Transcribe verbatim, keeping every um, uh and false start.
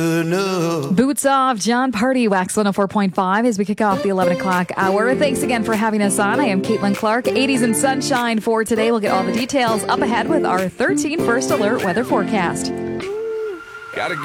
Boots off, John Party, Wax one oh four point five as we kick off the eleven o'clock hour. Thanks again for having us on. I am Caitlin Clark. eighties and sunshine for today. We'll get all the details up ahead with our thirteen First Alert weather forecast. Gotta